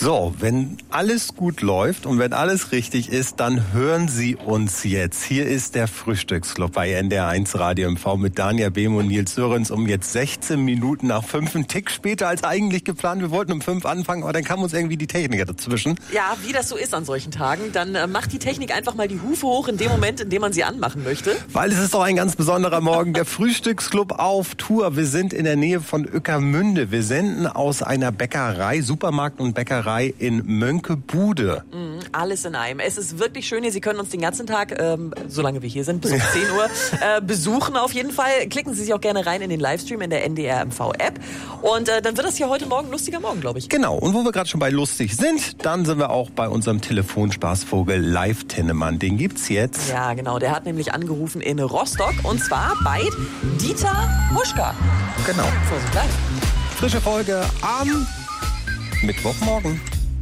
So, wenn alles gut läuft und wenn alles richtig ist, dann hören Sie uns jetzt. Hier ist der Frühstücksclub bei NDR1 Radio MV mit Dania Behm und Nils Sörensen um jetzt 16 Minuten nach 5. Ein Tick später als eigentlich geplant. Wir wollten um 5 anfangen, aber dann kam uns irgendwie die Techniker dazwischen. Ja, wie das so ist an solchen Tagen. Dann macht die Technik einfach mal die Hufe hoch in dem Moment, in dem man sie anmachen möchte. Weil es ist doch ein ganz besonderer Morgen. Der Frühstücksclub auf Tour. Wir sind in der Nähe von Ueckermünde. Wir senden aus einer Bäckerei, Supermarkt und Bäckerei in Mönckebude. Alles in einem. Es ist wirklich schön hier. Sie können uns den ganzen Tag, solange wir hier sind, bis um 10 Uhr, besuchen auf jeden Fall. Klicken Sie sich auch gerne rein in den Livestream in der NDR MV App. Und dann wird das hier heute Morgen ein lustiger Morgen, glaube ich. Genau. Und wo wir gerade schon bei lustig sind, dann sind wir auch bei unserem Telefonspaßvogel Live Tennemann. Den gibt's jetzt. Ja, genau. Der hat nämlich angerufen in Rostock. Und zwar bei Dieter Huschka. Genau. Vorsicht, live. Frische Folge am Mittwochmorgen.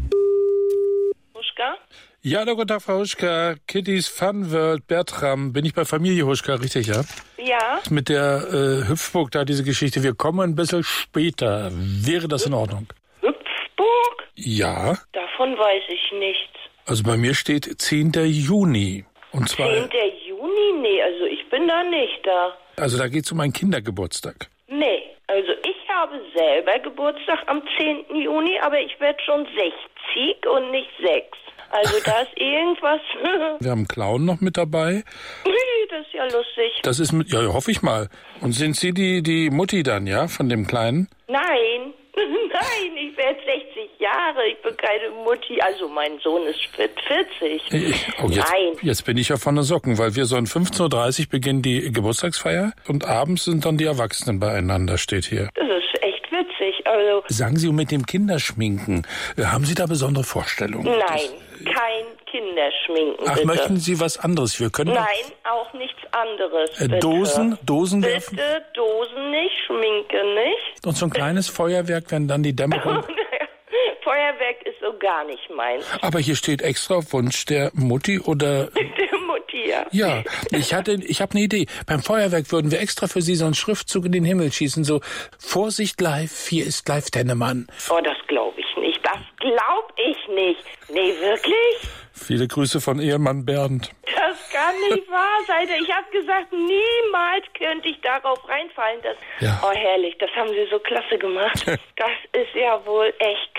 Huschka? Ja, guten Tag, Frau Huschka. Kittys Fun World, Bertram. Bin ich bei Familie Huschka, richtig, ja? Ja. Mit der Hüpfburg da, diese Geschichte. Wir kommen ein bisschen später. Wäre das in Ordnung? Hüpfburg? Ja. Davon weiß ich nichts. Also bei mir steht 10. Juni. Und zwar, 10. Juni? Nee, also ich bin da nicht da. also da geht's um einen Kindergeburtstag. Nee, also ich habe selber Geburtstag am 10. Juni, aber ich werde schon 60 und nicht 6. Also da ist irgendwas. Wir haben einen Clown noch mit dabei. Das ist ja lustig. Das ist mit, ja, hoffe ich mal. Und sind Sie die Mutti dann, ja, von dem Kleinen? Nein, nein, ich werde 60 Jahre. Ich bin keine Mutti. Also mein Sohn ist 40. Nein. Jetzt bin ich ja von den Socken, weil wir so um 15.30 Uhr beginnen die Geburtstagsfeier und abends sind dann die Erwachsenen beieinander, steht hier. Das ist echt witzig. Also Sagen Sie, und mit dem Kinderschminken, haben Sie da besondere Vorstellungen? nein, kein Kinderschminken, Ach, bitte. möchten Sie was anderes? Wir können Nein, auch nichts anderes, bitte. Dosen werfen Bitte, Dosen nicht, Schminke nicht. und so ein kleines Feuerwerk, wenn dann die Dämmerung... Feuerwerk ist so gar nicht meins. Aber hier steht extra auf Wunsch der Mutti oder... Der Mutti, ja. Ja, ich habe eine Idee. Beim Feuerwerk würden wir extra für Sie so einen Schriftzug in den Himmel schießen, so Vorsicht live, hier ist Live Tennemann. Oh, das glaube ich nicht. Das glaube ich nicht. Nee, wirklich? Viele Grüße von Ehemann Bernd. Das kann nicht wahr sein. Ich habe gesagt, niemals könnte ich darauf reinfallen. Ja. Oh, herrlich, das haben Sie so klasse gemacht. Das ist ja wohl echt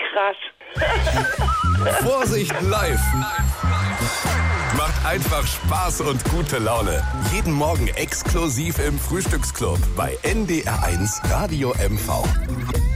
krass. Vorsicht live! Macht einfach Spaß und gute Laune. Jeden Morgen exklusiv im Frühstücksclub bei NDR1 Radio MV.